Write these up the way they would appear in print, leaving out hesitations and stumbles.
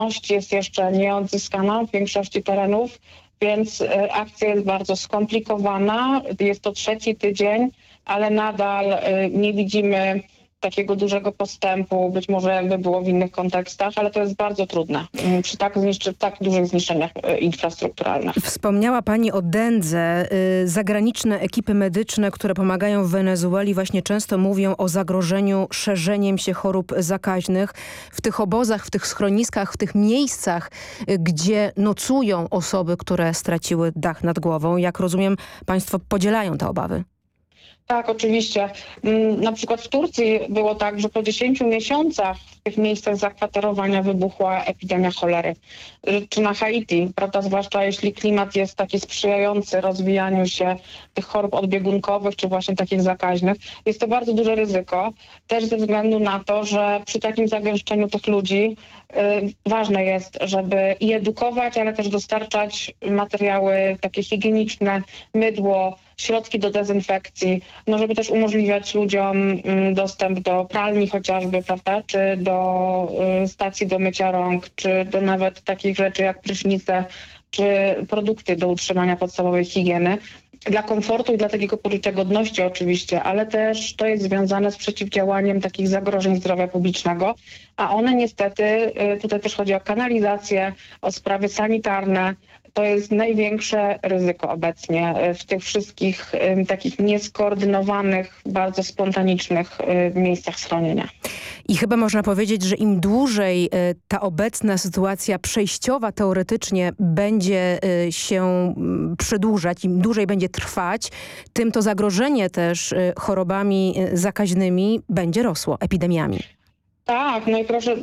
jest jeszcze nieodzyskana w większości terenów, więc akcja jest bardzo skomplikowana. Jest to 3. tydzień, ale nadal nie widzimy takiego dużego postępu, być może jakby było w innych kontekstach, ale to jest bardzo trudne przy tak dużych zniszczeniach infrastrukturalnych. Wspomniała Pani o Dendze. Zagraniczne ekipy medyczne, które pomagają w Wenezueli, właśnie często mówią o zagrożeniu szerzeniem się chorób zakaźnych. W tych obozach, w tych schroniskach, w tych miejscach, gdzie nocują osoby, które straciły dach nad głową. Jak rozumiem, Państwo podzielają te obawy. Tak, oczywiście. Na przykład w Turcji było tak, że po 10 miesiącach w tych miejscach zakwaterowania wybuchła epidemia cholery. Czy na Haiti, prawda, zwłaszcza jeśli klimat jest taki sprzyjający rozwijaniu się tych chorób odbiegunkowych, czy właśnie takich zakaźnych, jest to bardzo duże ryzyko. Też ze względu na to, że przy takim zagęszczeniu tych ludzi ważne jest, żeby i edukować, ale też dostarczać materiały takie higieniczne, mydło, środki do dezynfekcji, no żeby też umożliwiać ludziom dostęp do pralni chociażby, prawda, czy do stacji do mycia rąk, czy do nawet takich rzeczy jak prysznice, czy produkty do utrzymania podstawowej higieny. Dla komfortu i dla takiego poczucia godności oczywiście, ale też to jest związane z przeciwdziałaniem takich zagrożeń zdrowia publicznego, a one niestety, tutaj też chodzi o kanalizację, o sprawy sanitarne. To jest największe ryzyko obecnie w tych wszystkich takich nieskoordynowanych, bardzo spontanicznych miejscach schronienia. I chyba można powiedzieć, że im dłużej ta obecna sytuacja przejściowa teoretycznie będzie się przedłużać, im dłużej będzie trwać, tym to zagrożenie też chorobami zakaźnymi będzie rosło, epidemiami. Tak, no i proszę,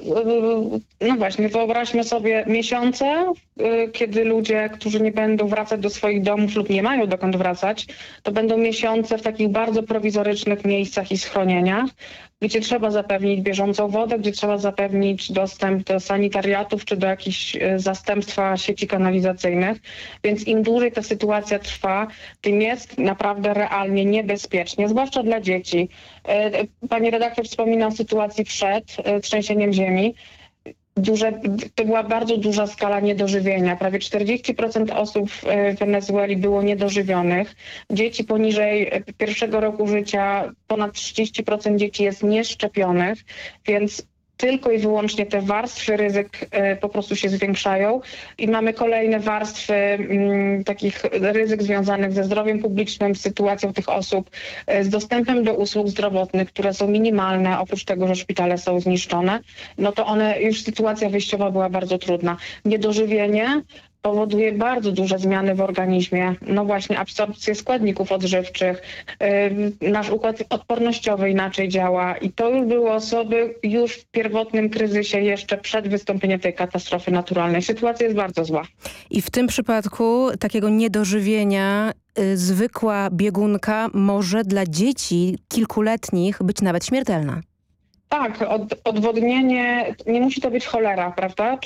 no właśnie, wyobraźmy sobie miesiące, kiedy ludzie, którzy nie będą wracać do swoich domów lub nie mają dokąd wracać, to będą miesiące w takich bardzo prowizorycznych miejscach i schronieniach, gdzie trzeba zapewnić bieżącą wodę, gdzie trzeba zapewnić dostęp do sanitariatów czy do jakichś zastępstwa sieci kanalizacyjnych. Więc im dłużej ta sytuacja trwa, tym jest naprawdę realnie niebezpiecznie, zwłaszcza dla dzieci. Pani redaktor wspomina o sytuacji przed trzęsieniem ziemi. To była bardzo duża skala niedożywienia. Prawie 40% osób w Wenezueli było niedożywionych. Dzieci poniżej 1 roku życia, ponad 30% dzieci jest nieszczepionych, więc tylko i wyłącznie te warstwy ryzyk po prostu się zwiększają i mamy kolejne warstwy takich ryzyk związanych ze zdrowiem publicznym, z sytuacją tych osób, z dostępem do usług zdrowotnych, które są minimalne, oprócz tego, że szpitale są zniszczone, no to już sytuacja wyjściowa była bardzo trudna. Niedożywienie powoduje bardzo duże zmiany w organizmie. No właśnie absorpcję składników odżywczych, nasz układ odpornościowy inaczej działa i to już były osoby już w pierwotnym kryzysie jeszcze przed wystąpieniem tej katastrofy naturalnej. Sytuacja jest bardzo zła. I w tym przypadku takiego niedożywienia zwykła biegunka może dla dzieci kilkuletnich być nawet śmiertelna. Tak, odwodnienie, nie musi to być cholera, prawda?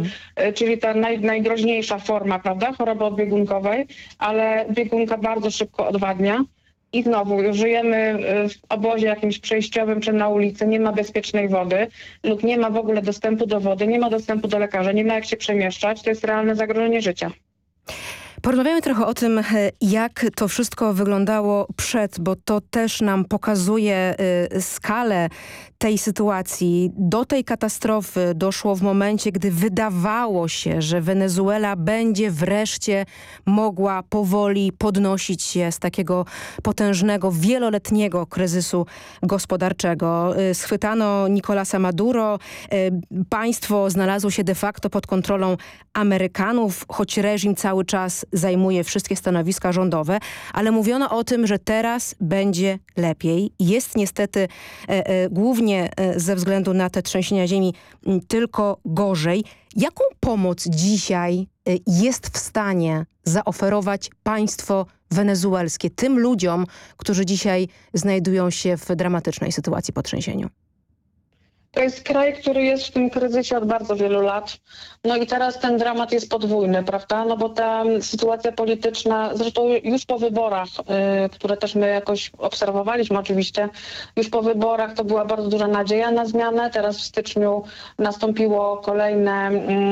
Czyli ta najgroźniejsza forma, prawda? Choroby odbiegunkowej, ale biegunka bardzo szybko odwadnia. I znowu, żyjemy w obozie jakimś przejściowym czy na ulicy, nie ma bezpiecznej wody lub nie ma w ogóle dostępu do wody, nie ma dostępu do lekarza, nie ma jak się przemieszczać. To jest realne zagrożenie życia. Porozmawiamy trochę o tym, jak to wszystko wyglądało przed, bo to też nam pokazuje skalę tej sytuacji. Do tej katastrofy doszło w momencie, gdy wydawało się, że Wenezuela będzie wreszcie mogła powoli podnosić się z takiego potężnego, wieloletniego kryzysu gospodarczego. Schwytano Nicolasa Maduro. Państwo znalazło się de facto pod kontrolą Amerykanów, choć reżim cały czas zajmuje wszystkie stanowiska rządowe, ale mówiono o tym, że teraz będzie lepiej. Jest niestety głównie ze względu na te trzęsienia ziemi tylko gorzej. Jaką pomoc dzisiaj jest w stanie zaoferować państwo wenezuelskie tym ludziom, którzy dzisiaj znajdują się w dramatycznej sytuacji po trzęsieniu? To jest kraj, który jest w tym kryzysie od bardzo wielu lat. No i teraz ten dramat jest podwójny, prawda? No bo ta sytuacja polityczna, zresztą już po wyborach, które też my jakoś obserwowaliśmy oczywiście, już po wyborach to była bardzo duża nadzieja na zmianę. Teraz w styczniu nastąpiło kolejne